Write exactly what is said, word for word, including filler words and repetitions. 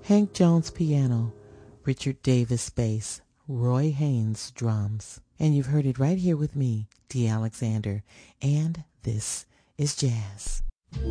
Hank Jones piano, Richard Davis bass, Roy Haynes drums. And you've heard it right here with me, Dee Alexander. And this is jazz.